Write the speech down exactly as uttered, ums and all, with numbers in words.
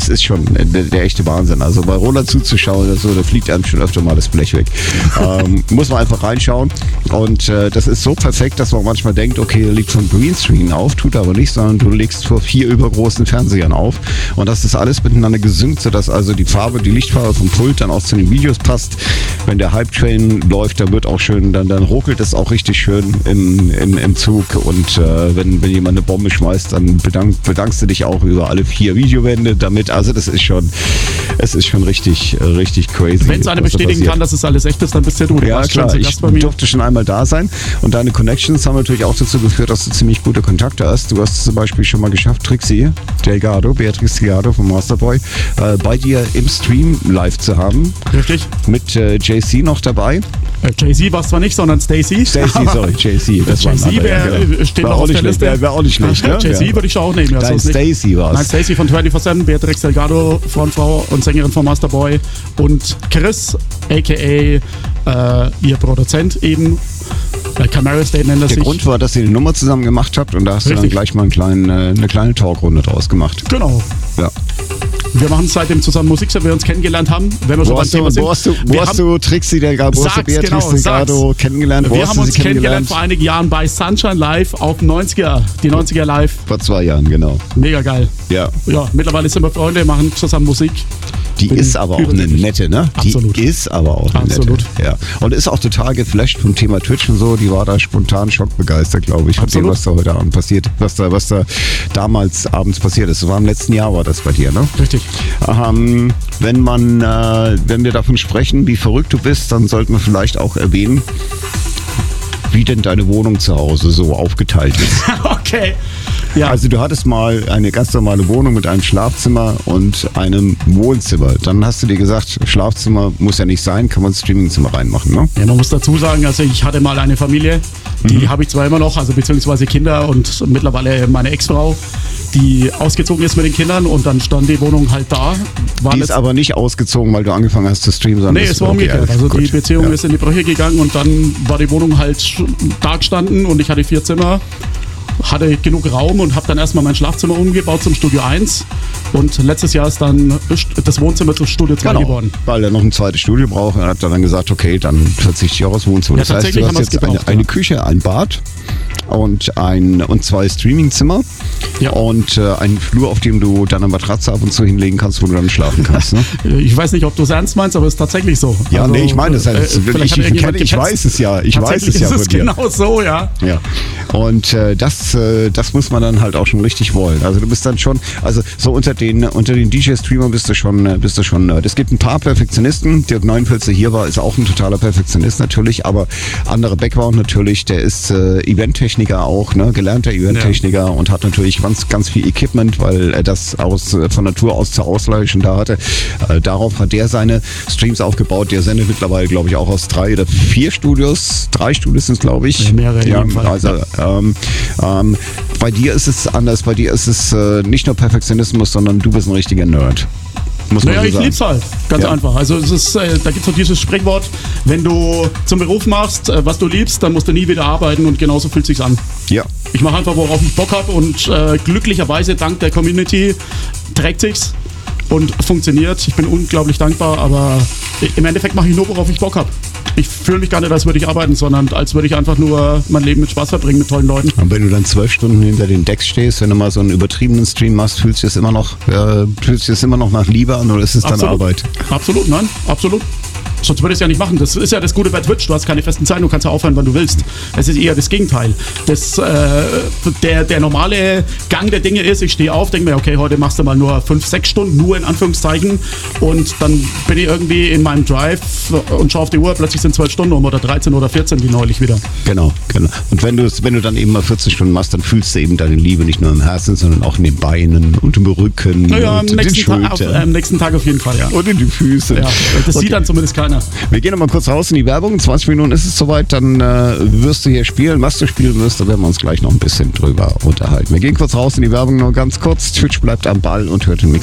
das ist schon der, der echte Wahnsinn. Also bei Roland zuzuschauen, so, da fliegt einem schon öfter mal das Blech weg. ähm, muss man einfach reinschauen. Und äh, das ist so perfekt, dass man manchmal denkt, okay, der liegt vom Greenscreen auf, tut aber nicht, sondern du legst vor vier übergroßen Fernsehern auf. Und das ist alles miteinander gesynkt, sodass also die Farbe, die Lichtfarbe vom Pult dann auch zu den Videos passt. Wenn der Hype-Train läuft, dann wird auch schön, dann, dann ruckelt es auch richtig schön im, im, im Zug. Und äh, wenn, wenn jemand eine Bombe schmeißt, dann bedank, bedankst du dich auch über alle vier Videowände damit. Also das ist schon, es ist schon richtig, richtig crazy. Wenn es einer bestätigen kann, dass es alles echt ist, dann bist ja du. Ja klar, ich durfte schon einmal da sein. Und deine Connections haben natürlich auch dazu geführt, dass du ziemlich gute Kontakte hast. Du hast zum Beispiel schon mal geschafft, Trixie Delgado, Beatrice Delgado vom Masterboy, äh, bei dir im Stream live zu haben. Richtig. Mit äh, J C noch dabei. Äh, Jay-Z war es zwar nicht, sondern Stacey. Stacey, sorry, J C. Jay-Z wär, ja, steht noch auf der Liste. Wäre wär auch nicht schlecht, ne? Jay-Z ja. würde ich schon auch nehmen. Ja, Nein, Stacey war es. Nein, Stacey von vierundzwanzig sieben, Beatrice Delgado, Frontfrau und Sängerin von Masterboy und Chris, a k a. Äh, ihr Produzent eben. Camera State nennt das Der sich. Grund war, dass ihr eine Nummer zusammen gemacht habt und da hast Richtig. du dann gleich mal einen kleinen, äh, eine kleine Talkrunde draus gemacht. Genau. Ja. Wir machen seitdem zusammen Musik, seit wir uns kennengelernt haben. Wenn wir wo schon beim hast Thema du, sind. Wo hast du, wo hast du Trixie Delgado, wo hast du Beatrice genau, Delgado kennengelernt? Wo wir hast haben du uns sie kennengelernt vor einigen Jahren bei Sunshine Live auf neunziger. Die neunziger Live. Vor zwei Jahren, genau. Mega geil. Ja. Ja, mittlerweile sind wir Freunde, machen zusammen Musik. Die Bin ist aber auch eine nette, ne? Absolut. Die ist aber auch eine Absolut. nette. Ja. Und ist auch total geflasht vom Thema Twitch und so. Die war da spontan schockbegeistert, glaube ich, von dem, was da heute Abend passiert, was da, was da damals abends passiert ist. Das war im letzten Jahr, war das bei dir, ne? Richtig. Ähm, wenn man, äh, wenn wir davon sprechen, wie verrückt du bist, dann sollten wir vielleicht auch erwähnen, wie denn deine Wohnung zu Hause so aufgeteilt ist. Okay. Ja. Also du hattest mal eine ganz normale Wohnung mit einem Schlafzimmer und einem Wohnzimmer. Dann hast du dir gesagt, Schlafzimmer muss ja nicht sein, kann man ein Streamingzimmer reinmachen, ne? Ja, man muss dazu sagen, also ich hatte mal eine Familie, die mhm. habe ich zwar immer noch, also beziehungsweise Kinder und mittlerweile meine Ex-Frau, die ausgezogen ist mit den Kindern und dann stand die Wohnung halt da. War die ist aber nicht ausgezogen, weil du angefangen hast zu streamen, sondern... Nee, es war umgekehrt. Okay, also gut. Die Beziehung ja. ist in die Brüche gegangen und dann war die Wohnung halt da gestanden und ich hatte vier Zimmer. Hatte genug Raum und habe dann erstmal mein Schlafzimmer umgebaut zum Studio eins und letztes Jahr ist dann das Wohnzimmer zu Studio zwei genau, geworden. Weil er noch ein zweites Studio braucht und hat dann gesagt, okay, dann verzichte ich auch aufs Wohnzimmer. Ja, das heißt, du hast jetzt gebraucht, eine, eine Küche, ein Bad und, ein, und zwei Streamingzimmer ja. und äh, einen Flur, auf dem du deine Matratze ab und zu hinlegen kannst, wo du dann schlafen kannst. Ne? Ich weiß nicht, ob du es ernst meinst, aber es ist tatsächlich so. Ja, also, nee, ich meine das halt. Äh, ich, ich, ich, ich weiß es ja. Ich weiß es ja von dir. Genau so, ja. ja. Und äh, das, äh, das muss man dann halt auch schon richtig wollen. Also du bist dann schon, also so unter den unter den D J-Streamern bist du schon, bist du schon Nerd. Es gibt ein paar Perfektionisten. Dirk Neuenpölzer hier war, ist auch ein totaler Perfektionist natürlich, aber anderer Background natürlich. Der ist äh, Eventtechniker auch, ne, gelernter Eventtechniker ja. und hat natürlich ganz, ganz viel Equipment, weil er das aus von Natur aus zur Ausleuchten da hatte. Äh, darauf hat der seine Streams aufgebaut. Der sendet mittlerweile, glaube ich, auch aus drei oder vier Studios. Drei Studios sind es, glaube ich. Ja, mehrere. Ja, also ähm, ähm, bei dir ist es anders. Bei dir ist es äh, nicht nur Perfektionismus, sondern du bist ein richtiger Nerd. Muss man naja, so ich sagen. lieb's halt. Ganz ja. einfach. Also es ist, äh, da gibt es so dieses Sprichwort, wenn du zum Beruf machst, äh, was du liebst, dann musst du nie wieder arbeiten und genauso fühlt sich's an. Ja. Ich mache einfach, worauf ich Bock habe und äh, glücklicherweise dank der Community trägt sich's und funktioniert. Ich bin unglaublich dankbar, aber im Endeffekt mache ich nur, worauf ich Bock habe. Ich fühle mich gar nicht, als würde ich arbeiten, sondern als würde ich einfach nur mein Leben mit Spaß verbringen, mit tollen Leuten. Und wenn du dann zwölf Stunden hinter den Decks stehst, wenn du mal so einen übertriebenen Stream machst, fühlst du es immer noch, äh, fühlst du es immer noch nach Liebe an oder ist es dann Arbeit? Absolut, nein, absolut. Sonst würde ich es ja nicht machen. Das ist ja das Gute bei Twitch. Du hast keine festen Zeiten, du kannst ja aufhören, wann du willst. Es ist eher das Gegenteil. Das, äh, der, der normale Gang der Dinge ist, ich stehe auf, denke mir, okay, heute machst du mal nur fünf, sechs Stunden, nur in Anführungszeichen. Und dann bin ich irgendwie in meinem Drive und schaue auf die Uhr, plötzlich sind zwölf Stunden um oder dreizehn oder vierzehn wie neulich wieder. Genau, genau. Und wenn du, wenn du dann eben mal vierzehn Stunden machst, dann fühlst du eben deine Liebe nicht nur im Herzen, sondern auch in den Beinen und im Rücken naja, und am in den nächsten, Ta- auf, äh, am nächsten Tag auf jeden Fall, ja. Und in die Füße. Ja, das okay. sieht dann zumindest keiner. Wir gehen nochmal kurz raus in die Werbung. In zwanzig Minuten ist es soweit, dann äh, wirst du hier spielen. Was du spielen wirst, da werden wir uns gleich noch ein bisschen drüber unterhalten. Wir gehen kurz raus in die Werbung, nur ganz kurz. Twitch bleibt am Ball und hört den